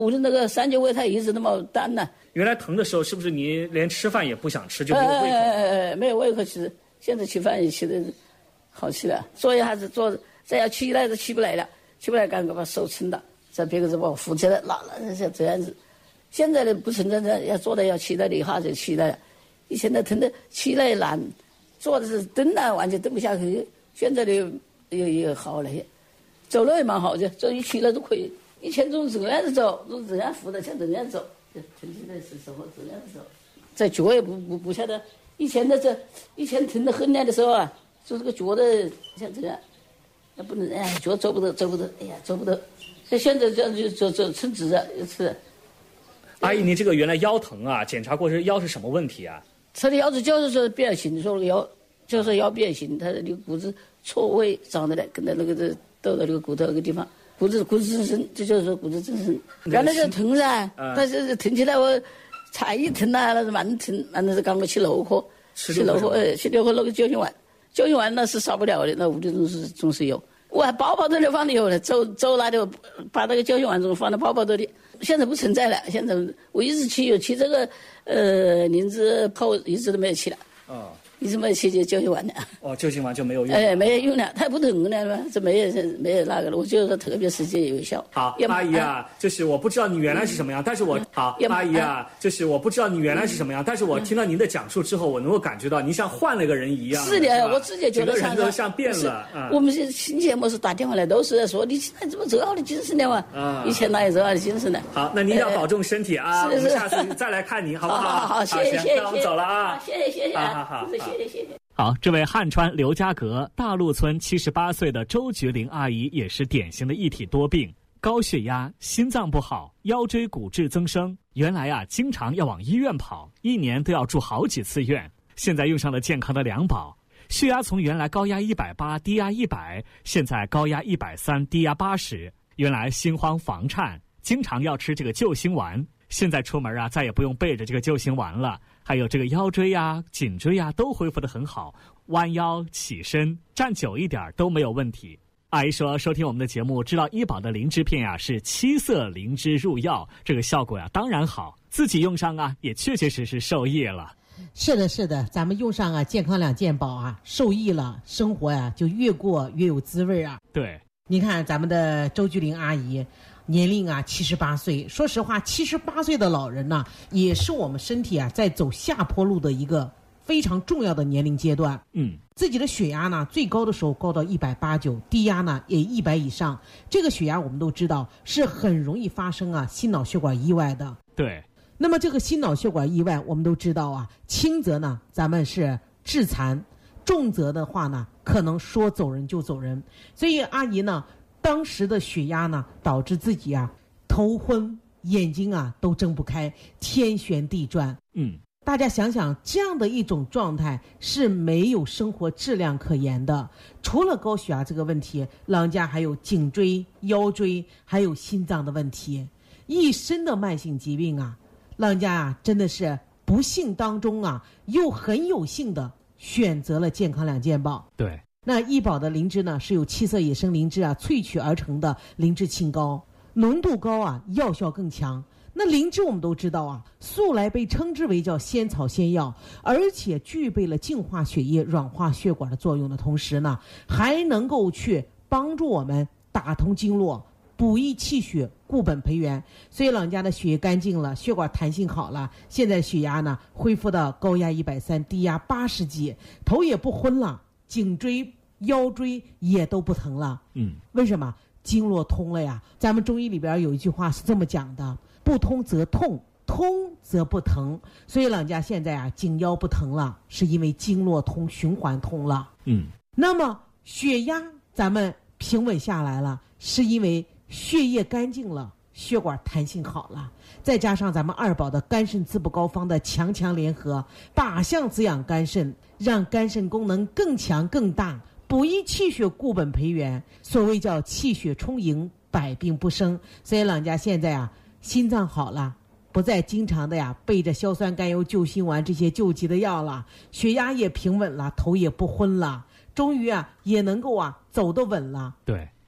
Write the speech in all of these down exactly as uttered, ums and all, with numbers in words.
我的那个三九胃它一直那么淡呢。 原来疼的时候，是不是你连吃饭也不想吃，就没有胃口？ 呃，没有胃口吃。现在吃饭也吃的好吃了，坐一下子坐，再要起来都起不来了，起不来赶快把手撑到，再别个子把我扶起来，那那是这样子。现在的不存在这要坐的要起来的一下就起来了，以前的疼的起来难，坐的是蹬了完全蹬不下去。现在的又又好了些，走路也蛮好的，走一起来都可以。以前总这样子走，都这样扶的，像这样走，疼起来是时候这样子走。在脚也不不不晓得，以前的这以前疼得很了的时候啊，就这个脚的像这样，那不能哎脚走不得走不得，哎呀走不得。所以现在这样就走走撑直了，是。 阿姨，您这个原来腰疼啊，检查过是腰是什么问题啊？ 他的腰子就是说变形，说腰就是腰变形，他的那个骨质错位长得来，跟他那个这斗到那个骨头那个地方，骨质骨质增生，这就是说骨质增生。原来就疼噻，但是疼起来我才一疼啊，那是蛮疼，反正是赶快去楼科，去楼科，呃，去楼科那个救心丸，救心丸那是少不了的，那屋里总是总是有。我还包包都里放的有了，走走那就把那个救心丸总放到包包兜里。现在不存在了，现在我一直去有去这个呃灵芝泡，一直都没有去了。哦，一直没有去就救心丸了。哦， 救心丸就没有用。 哎，没有用了，它不疼了嘛，这没有没有那个了。我觉得特别实际有效。 好，阿姨啊，就是我不知道你原来是什么样，但是我好，阿姨啊，就是我不知道你原来是什么样，但是我听到您的讲述之后，我能够感觉到您像换了个人一样。 是的，我自己觉得像人像变了。 我们新节目是打电话来都是说你现在怎么这样的精神了嘛？啊，以前哪有这样的精神呢？ 好，那您要保重身体啊，我们下次再来看您，好不好？ 好好，谢谢谢谢， 那我们走了啊， 谢谢谢谢， 好好好， 谢谢谢谢。 好，这位汉川刘家阁大路村七十八岁的周菊玲阿姨也是典型的一体多病，高血压、心脏不好、腰椎骨质增生。原来啊，经常要往医院跑，一年都要住好几次院。现在用上了健康的两宝，血压从原来高压一百八、低压一百，现在高压一百三、低压八十。原来心慌房颤，经常要吃这个救心丸，现在出门啊，再也不用背着这个救心丸了。还有这个腰椎呀、颈椎呀都恢复得很好，弯腰起身站久一点都没有问题。阿姨说收听我们的节目知道医宝的灵芝片呀、啊、是七色灵芝入药，这个效果呀、啊、当然好，自己用上啊也确确实实受益了。 是的是的，咱们用上啊健康两件宝啊受益了，生活呀、啊、就越过越有滋味啊。 对， 你看咱们的周菊玲阿姨年龄啊七十八岁，说实话七十八岁的老人呢、啊、也是我们身体啊在走下坡路的一个非常重要的年龄阶段。 嗯， 自己的血压呢最高的时候高到一百八十九，低压呢也一百以上，这个血压我们都知道是很容易发生啊心脑血管意外的。 对， 那么这个心脑血管意外我们都知道啊，轻则呢咱们是致残，重则的话呢可能说走人就走人。所以阿姨呢当时的血压呢导致自己啊头昏，眼睛啊都睁不开，天旋地转。 嗯， 大家想想这样的一种状态是没有生活质量可言的。除了高血压这个问题，老人家还有颈椎、腰椎还有心脏的问题，一身的慢性疾病啊，老人家啊真的是不幸当中啊又很有幸的选择了健康两件宝。 对， 那医宝的灵芝呢是由七色野生灵芝啊萃取而成的灵芝清膏，浓度高啊，药效更强。那灵芝我们都知道啊，素来被称之为叫仙草仙药，而且具备了净化血液、软化血管的作用的同时呢，还能够去帮助我们打通经络、补益气血、固本培元。所以老人家的血液干净了，血管弹性好了，现在血压呢恢复到高压一百三，低压八十几，头也不昏了，颈椎、腰椎也都不疼了。 嗯， 为什么？经络通了呀。咱们中医里边有一句话是这么讲的，不通则痛，通则不疼。所以老人家现在啊颈腰不疼了，是因为经络通，循环通了。 嗯， 那么血压咱们平稳下来了，是因为血液干净了，血管弹性好了，再加上咱们二宝的肝肾滋补膏方的强强联合，靶向滋养肝肾，让肝肾功能更强更大，补益气血，固本培元，所谓叫气血充盈，百病不生。所以老人家现在啊心脏好了，不再经常的呀背着硝酸甘油救心丸这些救急的药了，血压也平稳了，头也不昏了，终于啊也能够啊走得稳了。 对，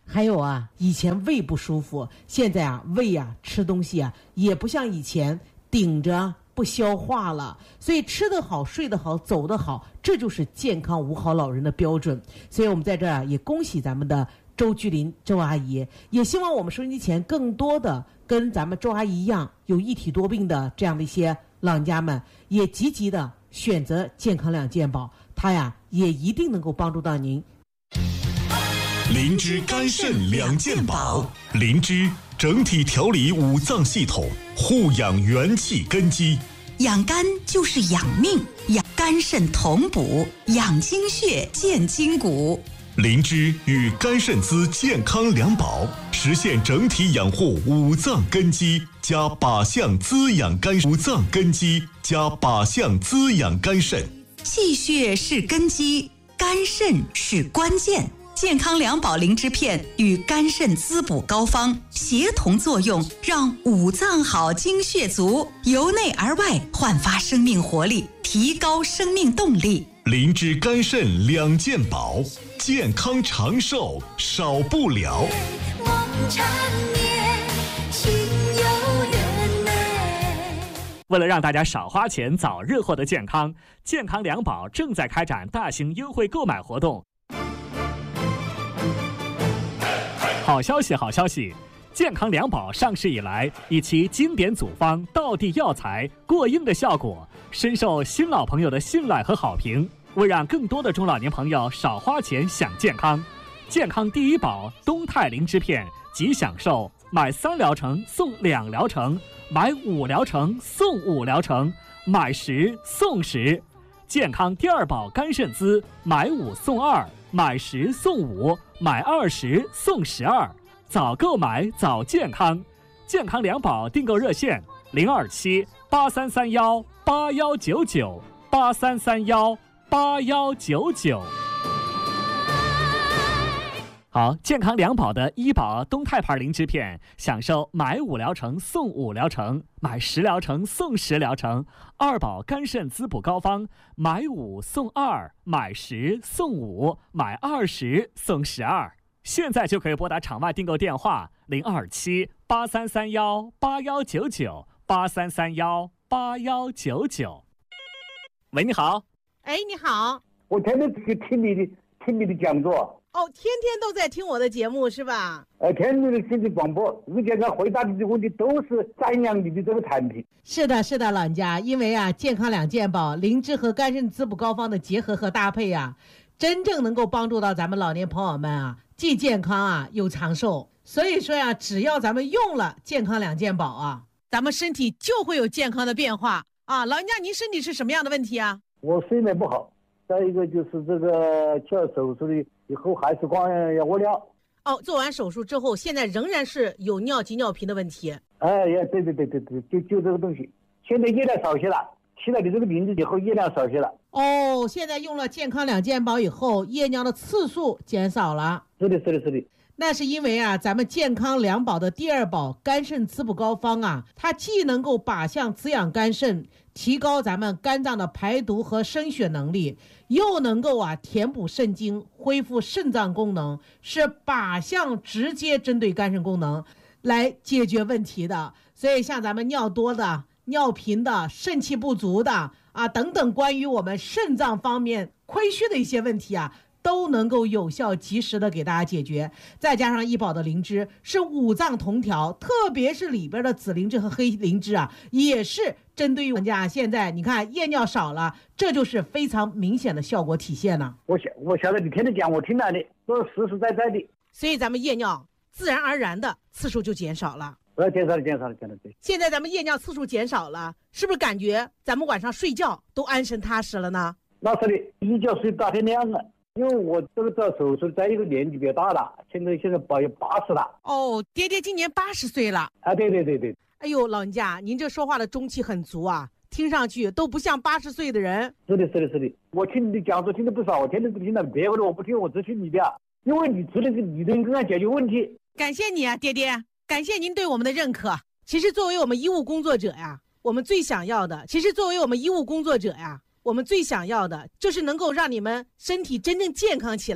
还有啊，以前胃不舒服，现在啊胃啊吃东西啊也不像以前顶着不消化了，所以吃得好睡得好走得好，这就是健康五好老人的标准。所以我们在这儿啊也恭喜咱们的周菊林周阿姨，也希望我们收音机前更多的跟咱们周阿姨一样有一体多病的这样的一些老人家们也积极的选择健康两健保，它呀也一定能够帮助到您。 灵芝肝肾两健保，灵芝整体调理五脏系统，护养元气根基。 养肝就是养命，养肝肾同补，养精血健筋骨。 灵芝与肝肾滋健康两宝，实现整体养护五脏根基，加靶向滋养肝五脏根基，加靶向滋养肝肾。 气血是根基，肝肾是关键。健康两宝灵芝片与肝肾滋补膏方协同作用，让五脏好、精血足，由内而外焕发生命活力，提高生命动力。 灵芝肝肾两健保，健康长寿少不了。 梦缠绵，心有缘美。 为了让大家少花钱，早日获得健康，健康两宝正在开展大型优惠购买活动。好消息，好消息！健康两宝上市以来，以其经典组方、道地药材、过硬的效果，深受新老朋友的信赖和好评。为让更多的中老年朋友少花钱享健康，健康第一宝东泰灵芝片即享受买三疗程送两疗程，买五疗程送五疗程，买十送十。健康第二宝肝肾滋，买五送二，买十送五，买二十送十二。早购买早健康，健康两宝订购热线零二七八三三幺八幺九九八三三幺八幺九九。好，健康两宝的医保东泰牌灵芝片，享受买五疗程送五疗程，买十疗程送十疗程；二宝肝肾滋补膏方，买五送二，买十送五，买二十送十二。现在就可以拨打场外订购电话零二七八三三幺八幺九九八三三幺八幺九九。喂，你好。 哎，你好。 我天天去听你的听你的讲座。 哦，天天都在听我的节目是吧？ 呃，天天的听你广播，而且他回答你的问题都是赞扬你的这个产品。 是的，是的，老人家，因为啊，健康两健保，灵芝和肝肾滋补膏方的结合和搭配啊，真正能够帮助到咱们老年朋友们啊，既健康啊又长寿。所以说呀，只要咱们用了健康两健保啊，咱们身体就会有健康的变化啊。老人家，您身体是什么样的问题啊？ 我睡眠不好，再一个就是这个做手术的以后还是光要屙尿。 哦，做完手术之后，现在仍然是有尿急尿频的问题。 哎呀，对对对对对，就就这个东西。现在夜量少些了，起了你这个名字以后，夜量少些了。 哦，现在用了健康两健保以后，夜尿的次数减少了。 是的，是的，是的。 那是因为啊，咱们健康两宝的第二宝肝肾滋补膏方啊，它既能够靶向滋养肝肾，提高咱们肝脏的排毒和生血能力，又能够啊填补肾精，恢复肾脏功能，是靶向直接针对肝肾功能来解决问题的。所以像咱们尿多的、尿频的、肾气不足的啊等等，关于我们肾脏方面亏虚的一些问题啊，都能够有效及时的给大家解决。再加上医保的灵芝是五脏同调，特别是里边的紫灵芝和黑灵芝啊，也是针对于人家现在你看夜尿少了，这就是非常明显的效果体现了。 我晓我晓得你天天讲，我听了的都是实实在在的。 所以咱们夜尿自然而然的次数就减少了。 呃，减少了，减少了，减少了。对。 现在咱们夜尿次数减少了，是不是感觉咱们晚上睡觉都安神踏实了呢？ 那是的，一觉睡大天亮了。因为我这个做手术，在一个年纪比较大了，现在现在八八十了。 哦，爹爹今年八十岁了。 啊，对对对对。 哎呦，老人家，您这说话的中气很足啊，听上去都不像八十岁的人。 是的，是的，是的。我听你的讲座听的不少，我天天不听了，别个的我不听，我只听你的，因为你知道你能跟他解决问题。 感谢你啊，爹爹，感谢您对我们的认可。其实作为我们医务工作者呀，我们最想要的，其实作为我们医务工作者呀。我们最想要的就是能够让你们身体真正健康起来，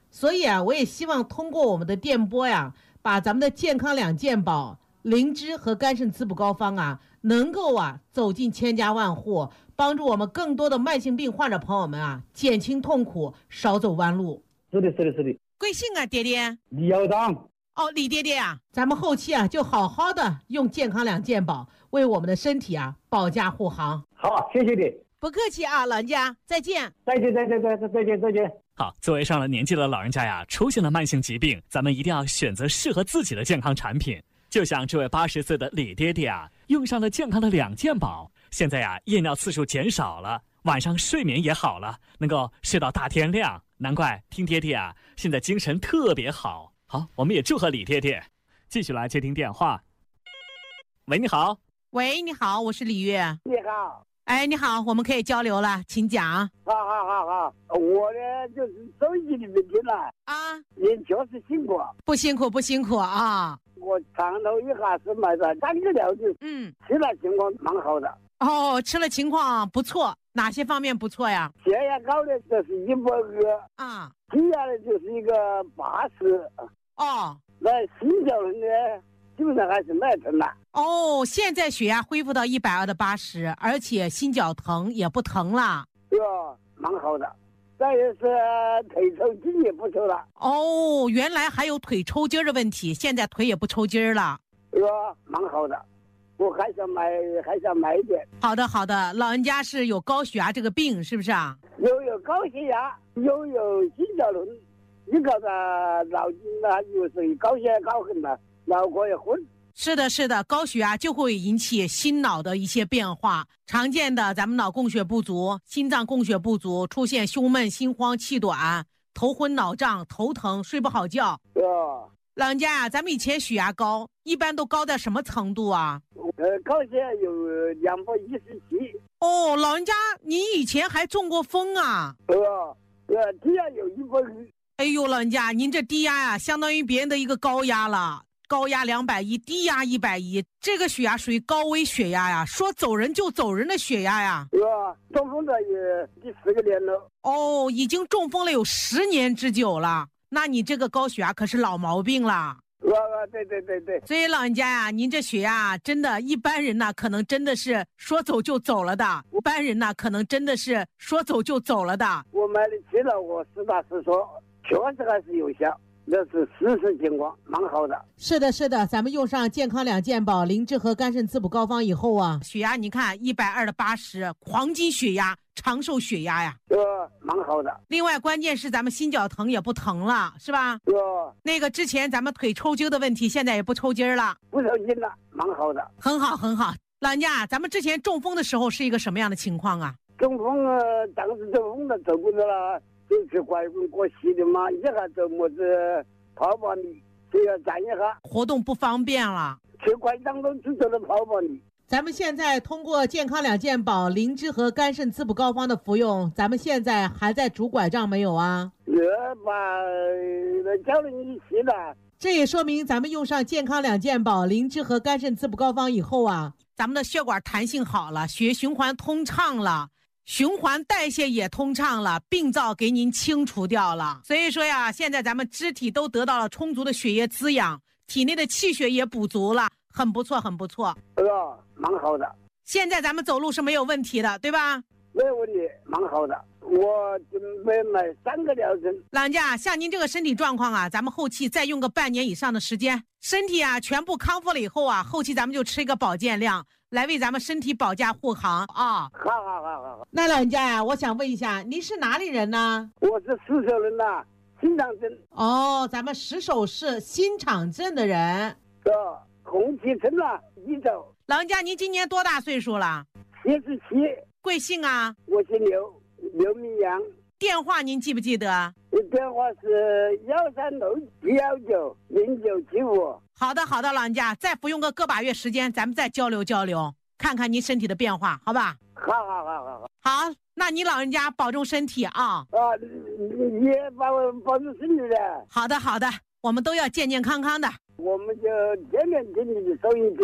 所以啊，我也希望通过我们的电波呀，把咱们的健康两件宝灵芝和肝肾滋补膏方啊，能够啊走进千家万户，帮助我们更多的慢性病患者朋友们啊减轻痛苦，少走弯路。 是的，是的，是的。 贵姓啊，爹爹？ 李校长。 哦，李爹爹啊，咱们后期啊就好好的用健康两件宝为我们的身体啊保驾护航。 好，谢谢你。 不客气啊，老人家，再见。 再见，再见，再见，再见，再见。 好，作为上了年纪的老人家呀，出现了慢性疾病，咱们一定要选择适合自己的健康产品。就像这位八十岁的李爹爹啊，用上了健康的两件宝，现在呀夜尿次数减少了，晚上睡眠也好了，能够睡到大天亮。难怪听爹爹啊，现在精神特别好。好，我们也祝贺李爹爹。继续来接听电话。喂，你好。 喂，你好，我是李月。 你好。 哎，你好，我们可以交流了，请讲。 好好好好，我呢就是手机里面听了啊， 您确实辛苦， 不辛苦不辛苦啊。 我尝了一下是买的三个料子， 嗯， 吃了情况蛮好的。 哦，吃了情况不错，哪些方面不错呀？ 血压高的就是一百二啊， 低压的就是一个八十。 哦， 那心绞呢，基本上还是蛮疼的。 哦，现在血压恢复到一百二的八十，而且心绞疼也不疼了。 哟，蛮好的。再就是腿抽筋也不抽了。 哦，原来还有腿抽筋的问题，现在腿也不抽筋了。 哟，蛮好的。我还想买，还想买一点。 好的，好的。老人家是有高血压这个病，是不是啊？ 又有高血压，又有心绞疼，你搞得脑筋呢，有时候高血压高很了，脑壳也昏。 是的，是的，高血压就会引起心脑的一些变化，常见的咱们脑供血不足、心脏供血不足，出现胸闷、心慌、气短、头昏脑胀、头疼、睡不好觉。 哦， 老人家啊，咱们以前血压高，一般都高在什么程度啊？ 呃，高血压有两百一十七。 哦，老人家，你以前还中过风啊？ 呃，呃，低压有一百二。 哎呦，老人家，您这低压呀、啊，相当于别人的一个高压了。高压两百一，低压一百一，这个血压属于高危血压呀，说走人就走人的血压呀。 对吧？中风的也第十个年了。 哦，已经中风了有十年之久了，那你这个高血压可是老毛病了。 啊啊，对对对对。 所以老人家呀，您这血压真的，一般人呢可能真的是说走就走了的，一般人呢可能真的是说走就走了的。 我买了吃了，我实打实说，确实还是有效。那是事实情况，蛮好的。 是的，是的，咱们用上健康两件宝灵芝和肝肾滋补膏方以后啊，血压你看一百二的八十，黄金血压，长寿血压呀， 呃，蛮好的。 另外，关键是咱们心绞疼也不疼了，是吧？ 呃， 那个之前咱们腿抽筋的问题，现在也不抽筋了， 不抽筋了，蛮好的。 很好，很好。老人家，咱们之前中风的时候是一个什么样的情况啊？ 中风呃，当时中风了，走不得了。就去拐棍过膝的嘛，一下走么子跑把米，就要站一下， 活动不方便了。 去拐当中只走了跑把米。 咱们现在通过健康两件宝灵芝和肝肾滋补膏方的服用，咱们现在还在拄拐杖没有啊？ 呃，把教了你洗了。 这也说明咱们用上健康两件宝灵芝和肝肾滋补膏方以后啊，咱们的血管弹性好了，血液循环通畅了。循环代谢也通畅了，病灶给您清除掉了。所以说呀，现在咱们肢体都得到了充足的血液滋养，体内的气血也补足了，很不错，很不错。 呃，蛮好的。 现在咱们走路是没有问题的，对吧？ 没有问题，蛮好的。我准备买三个疗程。 老人家，像您这个身体状况啊，咱们后期再用个半年以上的时间，身体啊全部康复了以后啊，后期咱们就吃一个保健量。来为咱们身体保驾护航啊！ 好好好好好。 那老人家呀、啊，我想问一下，您是哪里人呢？ 我是石首人呐，新场镇。 哦，咱们石首市新场镇的人。 对，红旗村了，一走。 老人家，您今年多大岁数了？ 七十七。 贵姓啊？ 我姓刘，刘明阳。 电话您记不记得？ 电话是幺三六七幺九零九七五。 好的，好的，老人家，再服用个个把月时间，咱们再交流交流，看看您身体的变化，好吧？ 好好好好好。 好，那你老人家保重身体啊！ 啊，你也保保重身体的。 好的，好的，我们都要健健康康的。 我们就天天听你的收音机，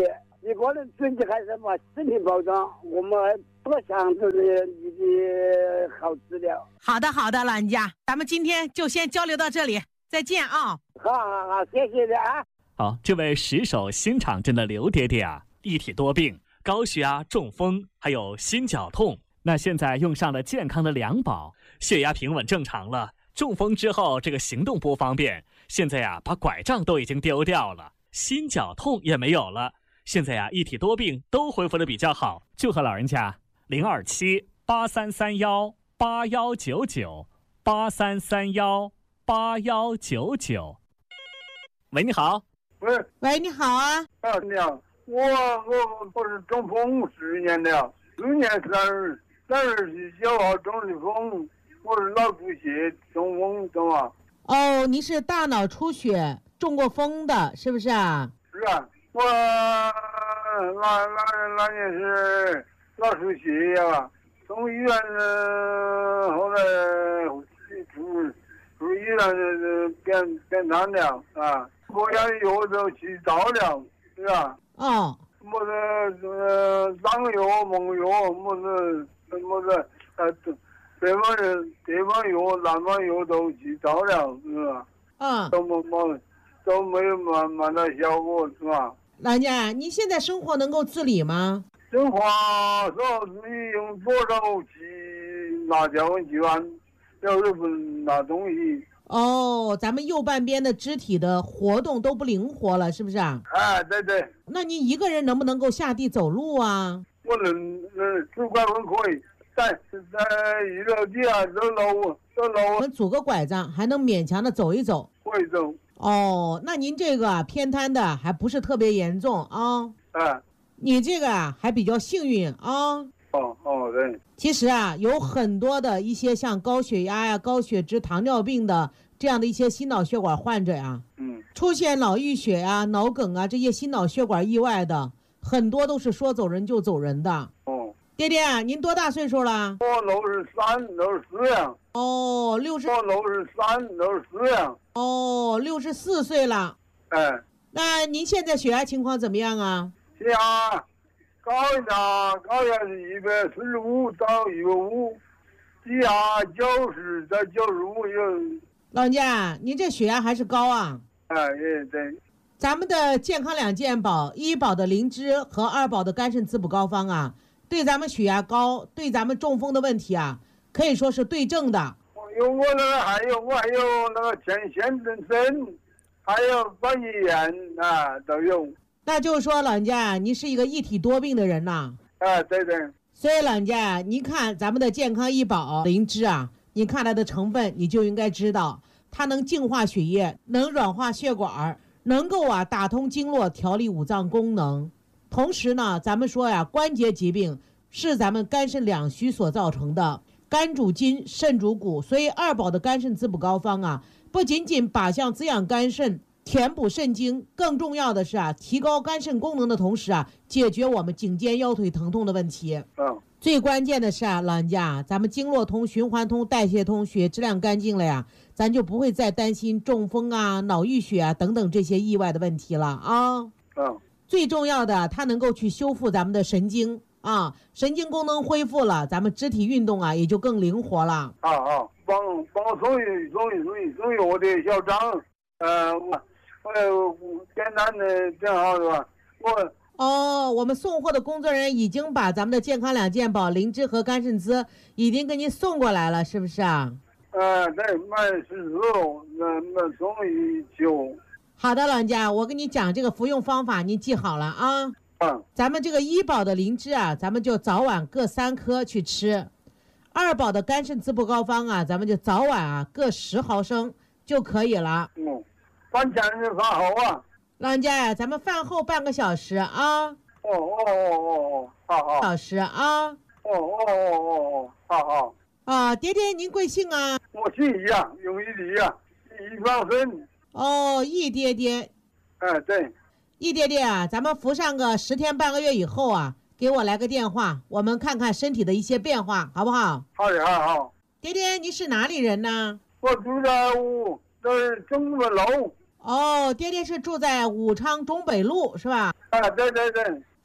一个人自己还是把身体保障，我们多享受你的好治疗。 好的，好的，老人家，咱们今天就先交流到这里，再见啊！ 好好好，谢谢你啊。 好，这位石首新场镇的刘爹爹啊，一体多病，高血压、中风，还有心绞痛。那现在用上了健康的两宝，血压平稳正常了。中风之后，这个行动不方便，现在呀、啊，把拐杖都已经丢掉了，心绞痛也没有了。现在呀、啊，一体多病都恢复的比较好。祝贺老人家！零二七八三三幺八幺九九八三三幺八幺九九。喂，你好。 喂喂，你好啊。 啊，你好，我我我是中风十年了，去年三十三十九号中的风。我是脑出血中风，懂吗？ 哦，你是大脑出血中过风的，是不是啊？ 是啊，我那那那年是脑出血呀，从医院呃后来出出医院呃变变瘫了啊，过两以后就去照了，是吧？ 哦。 么子呃长药、蒙药，么子么子呃。北方人、北方药、南方药都去照了，是吧？ 嗯， 都没没都没有满满的效果，是吧？ 老人家，你现在生活能够自理吗？ 生活说自己用左手去拿交文机关，右手不拿东西。 哦，咱们右半边的肢体的活动都不灵活了，是不是啊？ 哎，对对。 那你一个人能不能够下地走路啊？ 我能，能，拄拐棍可以。在在一楼底下走楼走楼， 我们拄个拐杖还能勉强的走一走， 会走。 哦，那您这个偏瘫的还不是特别严重啊？ 哎， 你这个啊还比较幸运啊。 哦哦，对。 其实啊，有很多的一些像高血压呀、高血脂、糖尿病的这样的一些心脑血管患者呀， 嗯， 出现脑溢血啊、脑梗啊这些心脑血管意外的，很多都是说走人就走人的。 哦。 爹爹，您多大岁数了？ 我六十三，六十四呀。 哦，六十。 我六十三，六十四呀。 哦，六十四岁了。 哎。 那您现在血压情况怎么样啊？ 血压高一点，高压是一百四十五到一百五，低压九十到九十五有。 老人家，您这血压还是高啊？ 哎，也对。 咱们的健康两健宝，一宝的灵芝和二宝的肝肾滋补膏方啊。对咱们血压高，对咱们中风的问题啊，可以说是对症的。 有我那个，还有我还有那个天线增生，还有关节炎啊，都有。 那就是说，老人家，您是一个一体多病的人呐。 啊，对对。 所以老人家，您看咱们的健康医宝灵芝啊，你看它的成分，你就应该知道，它能净化血液，能软化血管，能够啊打通经络，调理五脏功能。同时呢，咱们说呀，关节疾病是咱们肝肾两虚所造成的，肝主筋，肾主骨，所以二宝的肝肾滋补膏方啊，不仅仅靶向滋养肝肾、填补肾精，更重要的是啊，提高肝肾功能的同时啊，解决我们颈肩腰腿疼痛的问题。 嗯， 最关键的是啊，老人家，咱们经络通、循环通、代谢通，血质量干净了呀，咱就不会再担心中风啊、脑溢血啊等等这些意外的问题了啊。 嗯。 最重要的，它能够去修复咱们的神经啊，神经功能恢复了，咱们肢体运动啊也就更灵活了。 啊啊，帮帮我送一送一送一送一我的小张，呃，我我简单的正好是吧？我哦，我们送货的工作人员已经把咱们的健康两健宝灵芝和肝肾滋已经给您送过来了，是不是啊？ 呃，对，买十六，那那送一九。 好的，老人家，我跟你讲这个服用方法，您记好了啊。 嗯。 咱们这个一宝的灵芝啊，咱们就早晚各三颗去吃；二宝的肝肾滋补膏方啊，咱们就早晚啊各十毫升就可以了。 嗯。饭前是饭后啊。 老人家呀，咱们饭后半个小时啊。 哦哦哦哦哦，好好。 小时啊。 哦哦哦哦哦，好好。 啊，爹爹，您贵姓啊？ 我姓易啊，用一力啊，易方生。 哦，易爹爹。 哎，对。 易爹爹啊，咱们服上个十天半个月以后啊，给我来个电话，我们看看身体的一些变化，好不好？ 好的，好好。 爹爹，你是哪里人呢？ 我住在武，这是中北路。 哦，爹爹是住在武昌中北路，是吧？ 啊，对对对。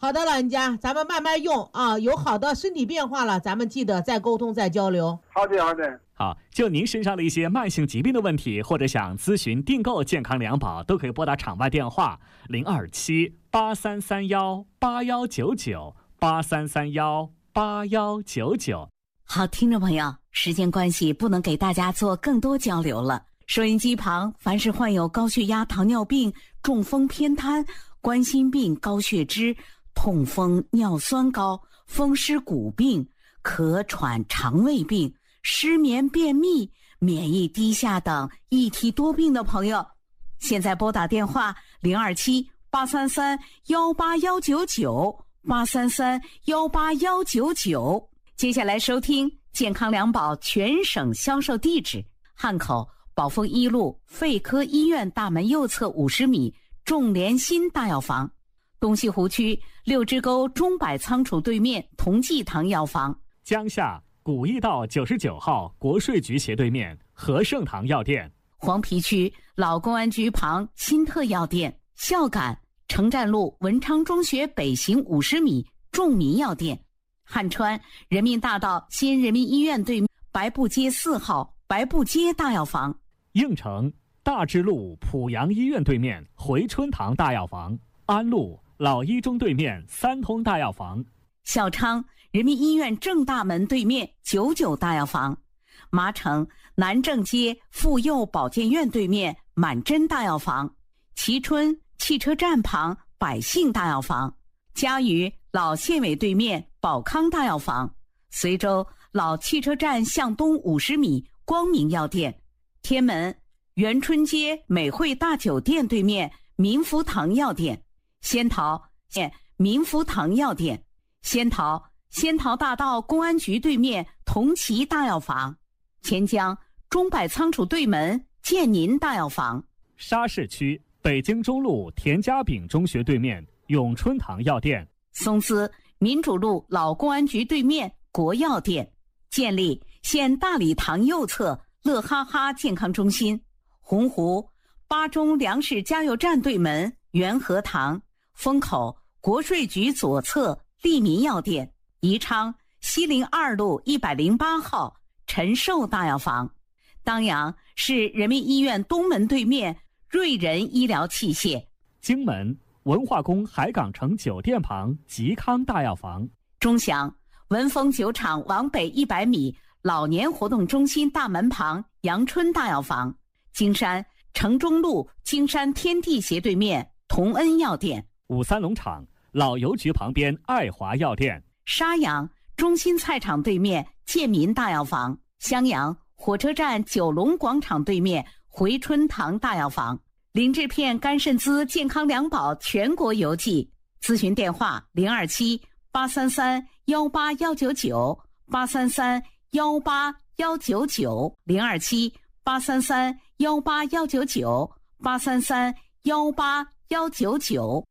好的，老人家，咱们慢慢用啊，有好的身体变化了，咱们记得再沟通再交流。 好的好的。 好，就您身上的一些慢性疾病的问题，或者想咨询订购健康两宝，都可以拨打场外电话零二七八三三幺八幺九九八三三幺八幺九九。 好，听众朋友，时间关系不能给大家做更多交流了。收音机旁，凡是患有高血压、糖尿病、中风、偏瘫、冠心病、高血脂、痛风、尿酸高、风湿骨病、咳喘、肠胃病、失眠、便秘、免疫低下等一体多病的朋友，现在拨打电话零二七八三三幺八幺九九八三三幺八幺九九。接下来收听健康两宝全省销售地址：汉口宝丰一路肺科医院大门右侧五十米众联心大药房，东西湖区六支沟中百仓储对面同济堂药房， 江夏古驿道九十九号国税局斜对面和盛堂药店， 黄陂区老公安局旁新特药店，孝感城站路文昌中学北行五十米众民药店，汉川人民大道新人民医院对面白布街四号白布街大药房， 应城大智路濮阳医院对面回春堂大药房，安路老一中对面三通大药房， 孝昌人民医院正大门对面九九大药房，麻城南正街妇幼保健院对面满珍大药房，蕲春汽车站旁百姓大药房，嘉鱼老县委对面宝康大药房，随州老汽车站向东五十米光明药店，天门元春街美汇大酒店对面民福堂药店，仙桃县民福堂药店，仙桃仙桃大道公安局对面同齐大药房，钱江中百仓储对门建宁大药房， 沙市区北京中路田家炳中学对面永春堂药店， 松滋民主路老公安局对面国药店，建立县大礼堂右侧乐哈哈健康中心，洪湖巴中粮食加油站对门元和堂，风口国税局左侧利民药店，宜昌西陵二路一百零八号陈寿大药房，当阳市人民医院东门对面瑞仁医疗器械， 荆门文化宫海港城酒店旁吉康大药房， 钟祥文峰酒厂往北一百米老年活动中心大门旁阳春大药房，金山城中路金山天地斜对面同恩药店， 五三农场老邮局旁边爱华药店， 沙阳中心菜场对面建民大药房，襄阳火车站九龙广场对面回春堂大药房，林志片肝肾滋健康两宝全国邮寄，咨询电话零二七八三三幺八幺九九八三三幺八幺九九零二七八三三幺八幺九九八三三幺八幺九九。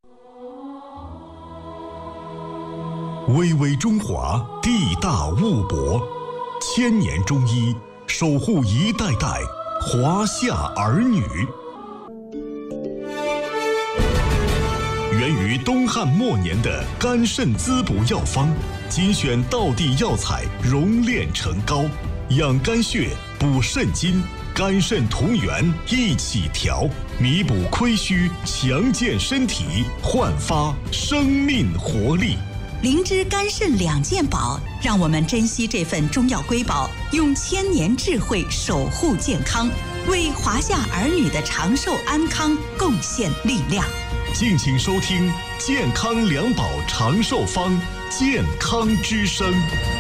巍巍中华，地大物博，千年中医守护一代代华夏儿女。源于东汉末年的肝肾滋补药方，精选道地药材熔炼成膏，养肝血，补肾精，肝肾同源一起调，弥补亏虚，强健身体，焕发生命活力。 灵芝肝肾两件宝，让我们珍惜这份中药瑰宝，用千年智慧守护健康，为华夏儿女的长寿安康贡献力量。 敬请收听健康两宝长寿方，健康之声。